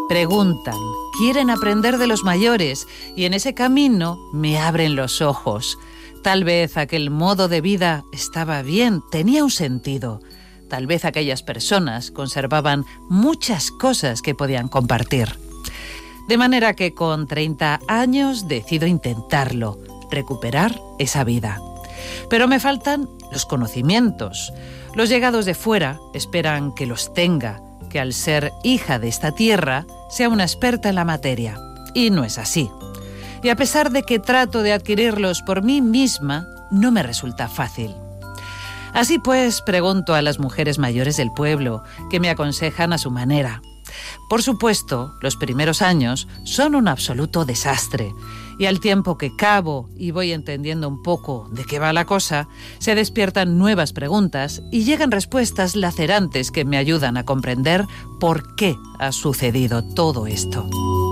Preguntan, quieren aprender de los mayores y en ese camino me abren los ojos. Tal vez aquel modo de vida estaba bien, tenía un sentido. Tal vez aquellas personas conservaban muchas cosas que podían compartir. De manera que con 30 años decido intentarlo, recuperar esa vida. Pero me faltan los conocimientos. Los llegados de fuera esperan que los tenga, que al ser hija de esta tierra sea una experta en la materia. Y no es así. Y a pesar de que trato de adquirirlos por mí misma, no me resulta fácil. Así pues, pregunto a las mujeres mayores del pueblo, que me aconsejan a su manera. Por supuesto, los primeros años son un absoluto desastre, y al tiempo que cavo y voy entendiendo un poco de qué va la cosa, se despiertan nuevas preguntas y llegan respuestas lacerantes que me ayudan a comprender por qué ha sucedido todo esto.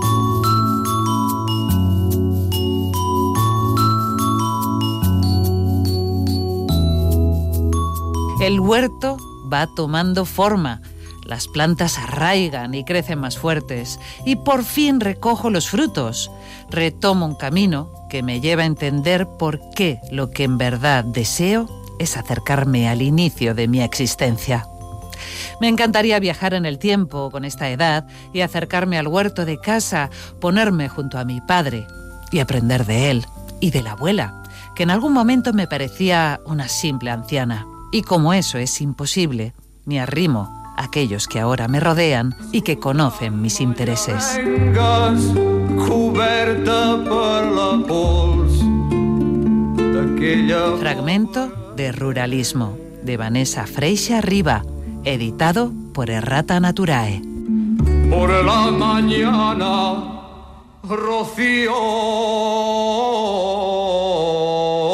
El huerto va tomando forma. Las plantas arraigan y crecen más fuertes y por fin recojo los frutos. Retomo un camino que me lleva a entender por qué lo que en verdad deseo es acercarme al inicio de mi existencia. Me encantaría viajar en el tiempo con esta edad y acercarme al huerto de casa, ponerme junto a mi padre y aprender de él y de la abuela, que en algún momento me parecía una simple anciana. Y como eso es imposible, me arrimo a aquellos que ahora me rodean y que conocen mis intereses. Fragmento de Ruralismo, de Vanessa Freixa Riba, editado por Errata Naturae. Por la mañana, rocío.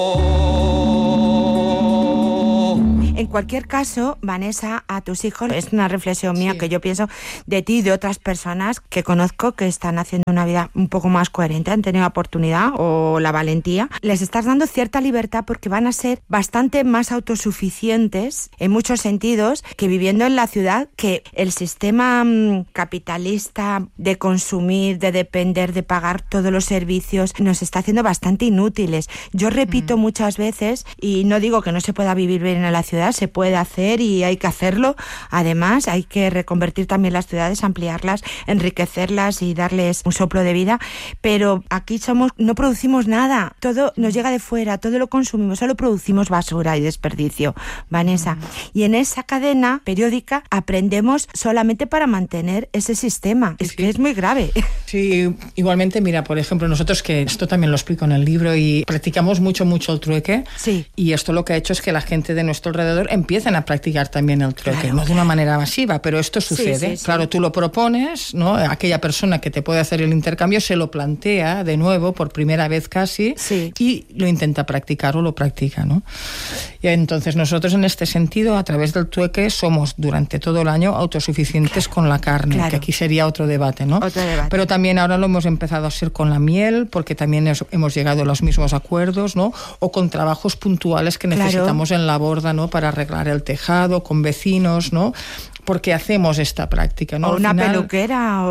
En cualquier caso, Vanessa, a tus hijos, es una reflexión mía que yo pienso de ti y de otras personas que conozco que están haciendo una vida un poco más coherente, han tenido la oportunidad o la valentía. Les estás dando cierta libertad porque van a ser bastante más autosuficientes en muchos sentidos que viviendo en la ciudad, que el sistema capitalista de consumir, de depender, de pagar todos los servicios, nos está haciendo bastante inútiles. Yo repito muchas veces, y no digo que no se pueda vivir bien en la ciudad, se puede hacer y hay que hacerlo. Además, hay que reconvertir también las ciudades, ampliarlas, enriquecerlas y darles un soplo de vida. Pero aquí no producimos nada. Todo nos llega de fuera, todo lo consumimos, solo producimos basura y desperdicio, Vanessa. Y en esa cadena periódica aprendemos solamente para mantener ese sistema. Es que es muy grave. Sí, igualmente, mira, por ejemplo, nosotros, que esto también lo explico en el libro, y practicamos mucho el trueque. Sí. Y esto lo que ha hecho es que la gente de nuestro alrededor empiezan a practicar también el trueque, claro. No de una manera masiva, pero esto sucede. Sí. Claro, tú lo propones, ¿no? Aquella persona que te puede hacer el intercambio se lo plantea de nuevo, por primera vez casi, y lo intenta practicar o lo practica, ¿no? Y entonces nosotros en este sentido, a través del trueque, somos durante todo el año autosuficientes con la carne, que aquí sería otro debate, ¿no? Otro debate. Pero también ahora lo hemos empezado a hacer con la miel, porque también hemos llegado a los mismos acuerdos, ¿no? O con trabajos puntuales que necesitamos en la borda, ¿no? Para arreglar el tejado, con vecinos, ¿no? Porque hacemos esta práctica, ¿no? O una peluquera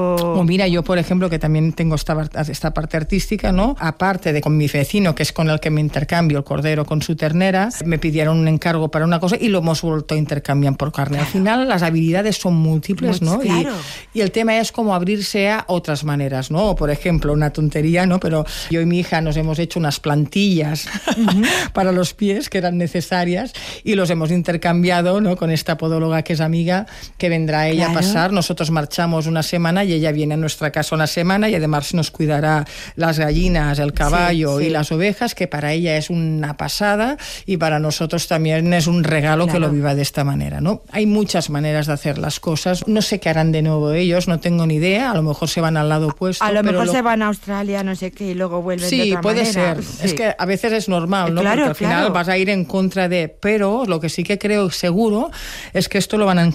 o mira, yo por ejemplo, que también tengo esta parte artística, ¿no? Aparte de con mi vecino, que es con el que me intercambio el cordero con su ternera, me pidieron un encargo para una cosa y lo hemos vuelto a intercambiar por carne. Al final las habilidades son múltiples, ¿no? Claro. Y el tema es como abrirse a otras maneras, ¿no? Por ejemplo, una tontería, ¿no? Pero yo y mi hija nos hemos hecho unas plantillas para los pies que eran necesarias y los hemos intercambiado, ¿no? Con esta podóloga que es amiga, que vendrá ella a pasar. Nosotros marchamos una semana y ella viene a nuestra casa una semana y además nos cuidará las gallinas, el caballo y las ovejas, que para ella es una pasada y para nosotros también es un regalo que lo viva de esta manera, ¿no? Hay muchas maneras de hacer las cosas. No sé qué harán de nuevo ellos, no tengo ni idea. A lo mejor se van al lado opuesto. A lo mejor se van a Australia, no sé qué, y luego vuelven de otra manera. Sí, puede ser. Es que a veces es normal, ¿no? Porque al final vas a ir en contra de... Pero lo que sí que creo seguro es que esto lo van a encontrar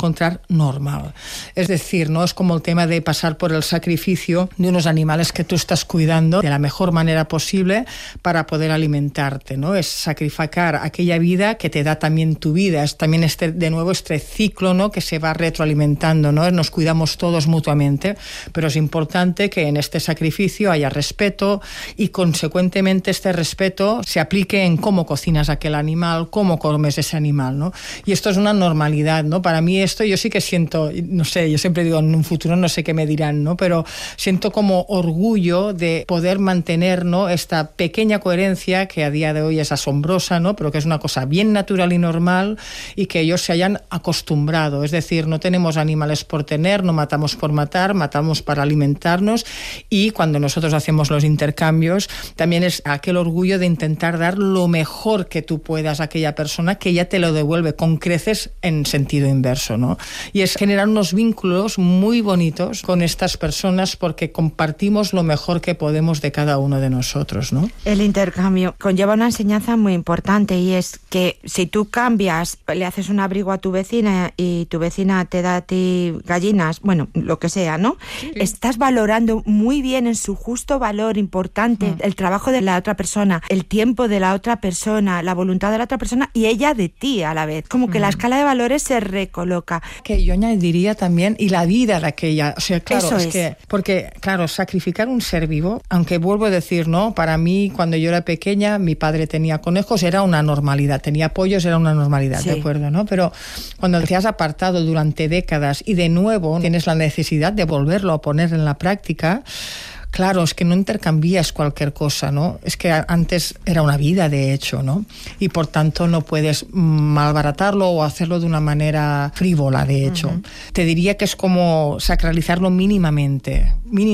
encontrar normal. Es decir, no es como el tema de pasar por el sacrificio de unos animales que tú estás cuidando de la mejor manera posible para poder alimentarte, ¿no? Es sacrificar aquella vida que te da también tu vida, es también de nuevo este ciclo, ¿no? Que se va retroalimentando, ¿no? Nos cuidamos todos mutuamente, pero es importante que en este sacrificio haya respeto y consecuentemente este respeto se aplique en cómo cocinas aquel animal, cómo comes ese animal, ¿no? Y esto es una normalidad, ¿no? Para mí esto yo sí que siento, no sé, yo siempre digo en un futuro no sé qué me dirán, ¿no? Pero siento como orgullo de poder mantener, ¿no? Esta pequeña coherencia que a día de hoy es asombrosa, ¿no? Pero que es una cosa bien natural y normal y que ellos se hayan acostumbrado. Es decir, no tenemos animales por tener, no matamos por matar, matamos para alimentarnos, y cuando nosotros hacemos los intercambios también es aquel orgullo de intentar dar lo mejor que tú puedas a aquella persona que ya te lo devuelve con creces en sentido inverso, ¿no? Y es generar unos vínculos muy bonitos con estas personas porque compartimos lo mejor que podemos de cada uno de nosotros, ¿no? El intercambio conlleva una enseñanza muy importante, y es que si tú cambias, le haces un abrigo a tu vecina y tu vecina te da a ti gallinas, bueno, lo que sea, ¿no? Sí. Estás valorando muy bien en su justo valor importante el trabajo de la otra persona, el tiempo de la otra persona, la voluntad de la otra persona y ella de ti a la vez. Como que la escala de valores se recoloca. Que yo añadiría también, y la vida de aquella, o sea, claro, es que, porque, claro, sacrificar un ser vivo, aunque vuelvo a decir, ¿no? Para mí, cuando yo era pequeña, mi padre tenía conejos, era una normalidad, tenía pollos, era una normalidad, sí. ¿De acuerdo, no? Pero cuando te has apartado durante décadas y de nuevo tienes la necesidad de volverlo a poner en la práctica, claro, es que no intercambias cualquier cosa, ¿no? Es que antes era una vida, de hecho, ¿no? Y por tanto no puedes malbaratarlo o hacerlo de una manera frívola, de hecho. Uh-huh. Te diría que es como sacralizarlo mínimamente,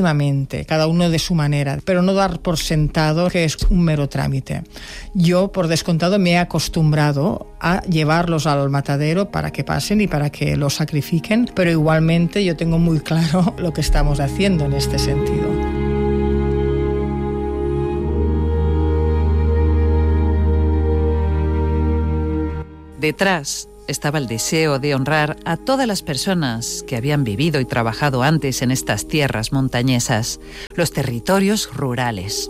cada uno de su manera, pero no dar por sentado que es un mero trámite. Yo, por descontado, me he acostumbrado a llevarlos al matadero para que pasen y para que los sacrifiquen, pero igualmente yo tengo muy claro lo que estamos haciendo en este sentido. Detrás estaba el deseo de honrar a todas las personas que habían vivido y trabajado antes en estas tierras montañesas, los territorios rurales.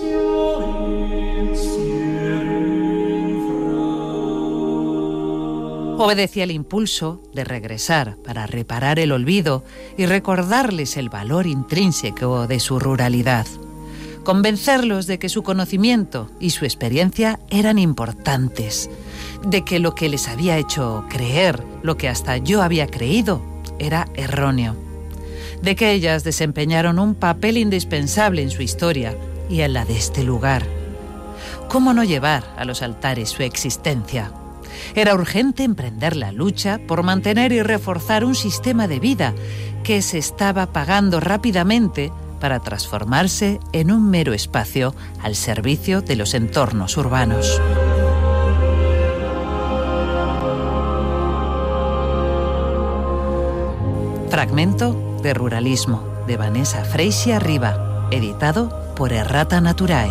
Obedecía el impulso de regresar para reparar el olvido y recordarles el valor intrínseco de su ruralidad. Convencerlos de que su conocimiento y su experiencia eran importantes, de que lo que les había hecho creer, lo que hasta yo había creído, era erróneo, de que ellas desempeñaron un papel indispensable en su historia y en la de este lugar. ¿Cómo no llevar a los altares su existencia? Era urgente emprender la lucha por mantener y reforzar un sistema de vida que se estaba apagando rápidamente para transformarse en un mero espacio al servicio de los entornos urbanos. Fragmento de Ruralismo, de Vanessa Freixia Riba, editado por Errata Naturae.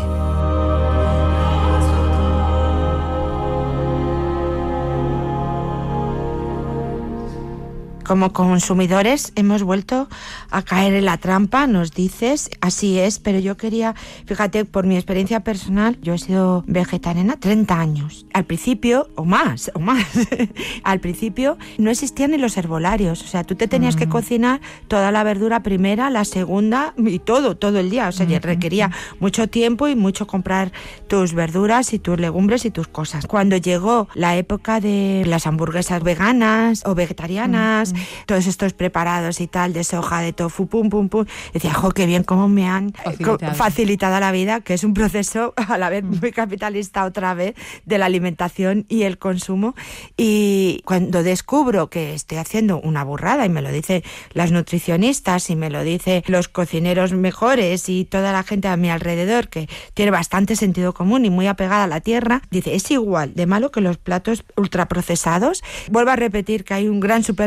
Como consumidores hemos vuelto a caer en la trampa, nos dices, así es, pero yo quería, fíjate, por mi experiencia personal, yo he sido vegetariana 30 años. Al principio, o más, al principio no existían ni los herbolarios, o sea, tú te tenías que cocinar toda la verdura primera, la segunda y todo el día, o sea, requería mucho tiempo y mucho comprar tus verduras y tus legumbres y tus cosas. Cuando llegó la época de las hamburguesas veganas o vegetarianas, todos estos preparados y tal, de soja, de tofu, pum, decía, jo, qué bien cómo me han facilitado la vida, que es un proceso a la vez muy capitalista otra vez, de la alimentación y el consumo. Y cuando descubro que estoy haciendo una burrada, y me lo dicen las nutricionistas y me lo dicen los cocineros mejores y toda la gente a mi alrededor que tiene bastante sentido común y muy apegada a la tierra, dice, es igual de malo que los platos ultraprocesados. Vuelvo a repetir que hay un gran supermercado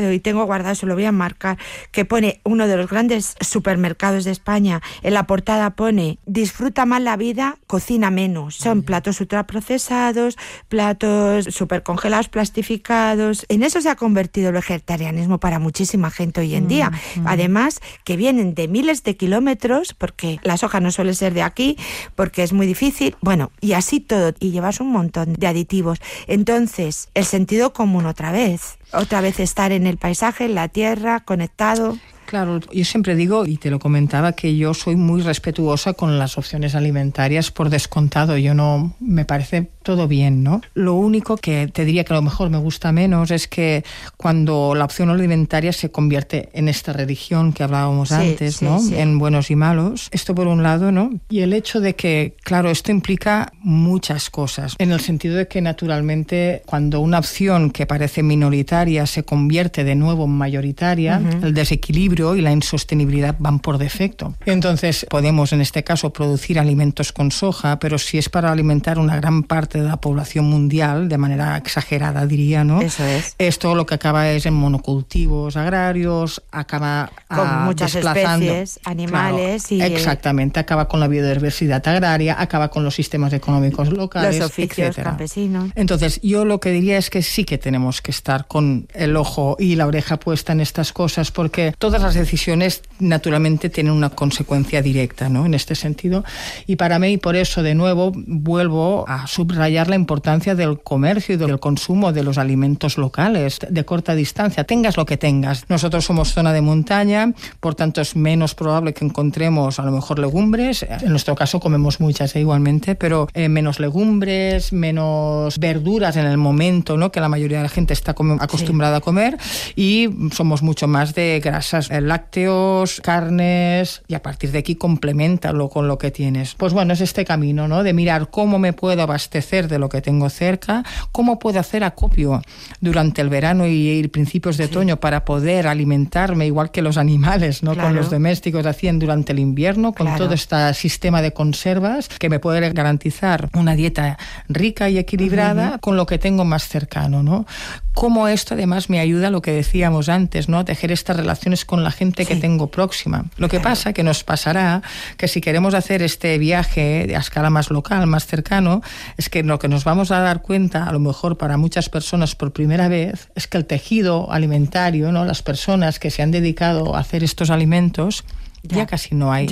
visto y tengo guardado, se lo voy a marcar, que pone uno de los grandes supermercados de España, en la portada pone: disfruta más la vida, cocina menos. Son platos ultraprocesados, platos supercongelados, plastificados. En eso se ha convertido el vegetarianismo para muchísima gente hoy en día. Además, que vienen de miles de kilómetros, porque la soja no suele ser de aquí, porque es muy difícil. Bueno, y así todo. Y llevas un montón de aditivos. Entonces, el sentido común otra vez estar en el paisaje, en la tierra, conectado. Claro, yo siempre digo, y te lo comentaba, que yo soy muy respetuosa con las opciones alimentarias por descontado. Yo no, me parece todo bien, ¿no? Lo único que te diría que a lo mejor me gusta menos es que cuando la opción alimentaria se convierte en esta religión que hablábamos antes, ¿no? Sí. En buenos y malos. Esto por un lado, ¿no? Y el hecho de que, claro, esto implica muchas cosas, en el sentido de que naturalmente cuando una opción que parece minoritaria se convierte de nuevo en mayoritaria, el desequilibrio y la insostenibilidad van por defecto. Entonces podemos en este caso producir alimentos con soja, pero si es para alimentar una gran parte de la población mundial, de manera exagerada diría, ¿no? Eso es. Esto lo que acaba es en monocultivos agrarios, acaba con muchas especies, animales, claro, y exactamente, acaba con la biodiversidad agraria, acaba con los sistemas económicos locales, los oficios etcétera. Campesinos. Entonces yo lo que diría es que sí que tenemos que estar con el ojo y la oreja puesta en estas cosas, porque todas las decisiones naturalmente tienen una consecuencia directa, ¿no? En este sentido. Y para mí, por eso, de nuevo, vuelvo a subrayar la importancia del comercio y del consumo de los alimentos locales de corta distancia, tengas lo que tengas. Nosotros somos zona de montaña, por tanto es menos probable que encontremos a lo mejor legumbres. En nuestro caso comemos muchas igualmente, pero menos legumbres, menos verduras en el momento, ¿no? Que la mayoría de la gente está acostumbrada a comer, y somos mucho más de grasas lácteos, carnes, y a partir de aquí compleméntalo con lo que tienes. Pues bueno, es este camino, ¿no? De mirar cómo me puedo abastecer de lo que tengo cerca, cómo puedo hacer acopio durante el verano y principios de otoño para poder alimentarme igual que los animales, ¿no? Claro. Con los domésticos hacían durante el invierno, con todo este sistema de conservas que me puede garantizar una dieta rica y equilibrada con lo que tengo más cercano, ¿no? Cómo esto además me ayuda a lo que decíamos antes, ¿no? A tejer estas relaciones con la gente que tengo próxima. Lo que pasa que nos pasará que si queremos hacer este viaje a escala más local, más cercano, es que lo que nos vamos a dar cuenta, a lo mejor para muchas personas por primera vez, es que el tejido alimentario, ¿no? Las personas que se han dedicado a hacer estos alimentos, ya casi no hay.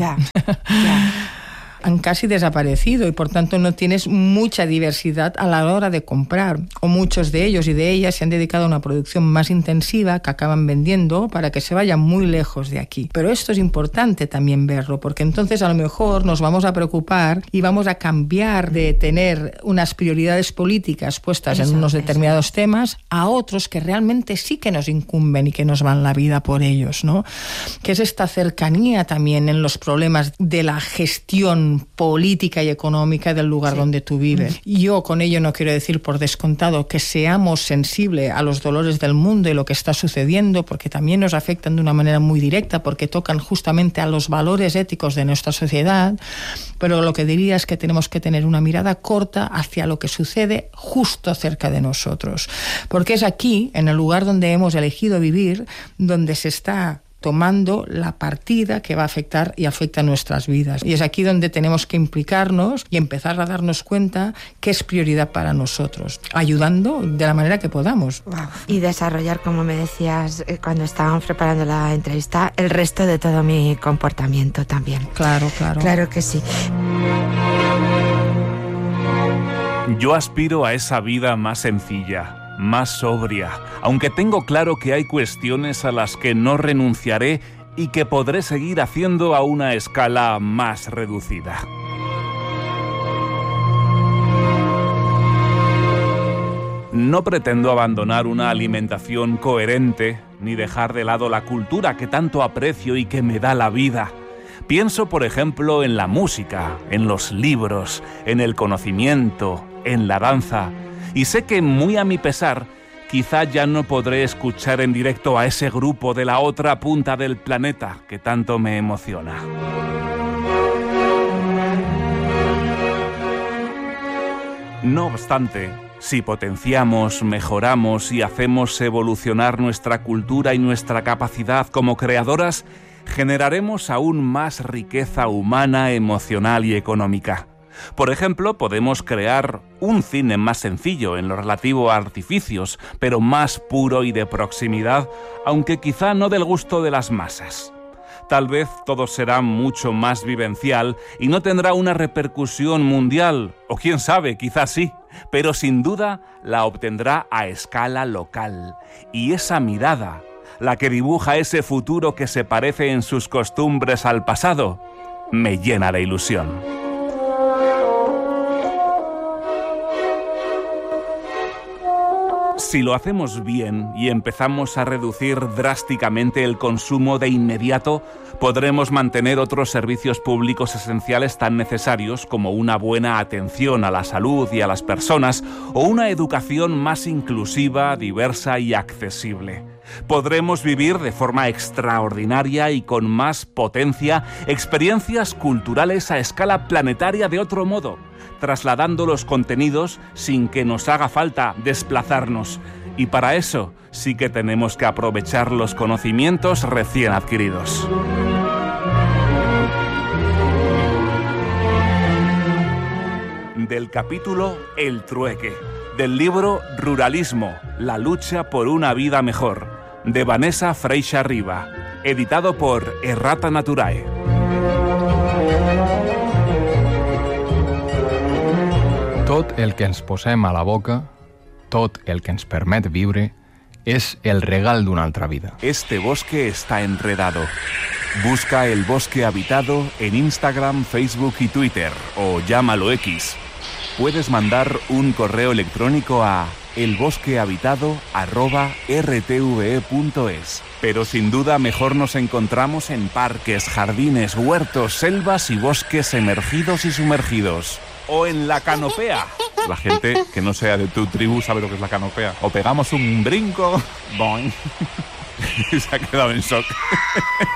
Han casi desaparecido y por tanto no tienes mucha diversidad a la hora de comprar, o muchos de ellos y de ellas se han dedicado a una producción más intensiva que acaban vendiendo para que se vayan muy lejos de aquí. Pero esto es importante también verlo, porque entonces a lo mejor nos vamos a preocupar y vamos a cambiar de tener unas prioridades políticas puestas en unos determinados temas a otros que realmente sí que nos incumben y que nos van la vida por ellos, ¿no? Que es esta cercanía también en los problemas de la gestión política y económica del lugar donde tú vives. Y yo con ello no quiero decir por descontado que seamos sensibles a los dolores del mundo y lo que está sucediendo, porque también nos afectan de una manera muy directa, porque tocan justamente a los valores éticos de nuestra sociedad, pero lo que diría es que tenemos que tener una mirada corta hacia lo que sucede justo cerca de nosotros, porque es aquí, en el lugar donde hemos elegido vivir, donde se está tomando la partida que va a afectar y afecta nuestras vidas. Y es aquí donde tenemos que implicarnos y empezar a darnos cuenta que es prioridad para nosotros, ayudando de la manera que podamos. Wow. Y desarrollar, como me decías cuando estábamos preparando la entrevista, el resto de todo mi comportamiento también. Claro, claro. Claro que sí. Yo aspiro a esa vida más sencilla, más sobria, aunque tengo claro que hay cuestiones a las que no renunciaré y que podré seguir haciendo a una escala más reducida. No pretendo abandonar una alimentación coherente ni dejar de lado la cultura que tanto aprecio y que me da la vida. Pienso, por ejemplo, en la música, en los libros, en el conocimiento, en la danza. Y sé que, muy a mi pesar, quizá ya no podré escuchar en directo a ese grupo de la otra punta del planeta que tanto me emociona. No obstante, Si potenciamos, mejoramos y hacemos evolucionar nuestra cultura y nuestra capacidad como creadoras, generaremos aún más riqueza humana, emocional y económica. Por ejemplo, podemos crear un cine más sencillo en lo relativo a artificios, pero más puro y de proximidad, aunque quizá no del gusto de las masas. Tal vez todo será mucho más vivencial y no tendrá una repercusión mundial, o quién sabe, quizás sí, pero sin duda la obtendrá a escala local. Y esa mirada, la que dibuja ese futuro que se parece en sus costumbres al pasado, me llena de ilusión. Si lo hacemos bien y empezamos a reducir drásticamente el consumo de inmediato, podremos mantener otros servicios públicos esenciales tan necesarios como una buena atención a la salud y a las personas o una educación más inclusiva, diversa y accesible. Podremos vivir de forma extraordinaria y con más potencia experiencias culturales a escala planetaria de otro modo, trasladando los contenidos sin que nos haga falta desplazarnos. Y para eso sí que tenemos que aprovechar los conocimientos recién adquiridos. Del capítulo El trueque, del libro Ruralismo, la lucha por una vida mejor, de Vanessa Freixa Riba, editado por Errata Naturae. Tot el que ens posem a la boca, tot el que ens permet viure, es el regal de una altra vida. Este bosque está enredado. Busca El Bosque Habitado en Instagram, Facebook y Twitter, o llámalo X. Puedes mandar un correo electrónico a elbosquehabitado@rtve.es. Pero sin duda mejor nos encontramos en parques, jardines, huertos, selvas y bosques emergidos y sumergidos. O en la canopea. La gente que no sea de tu tribu sabe lo que es la canopea. O pegamos un brinco. Boing. Se ha quedado en shock.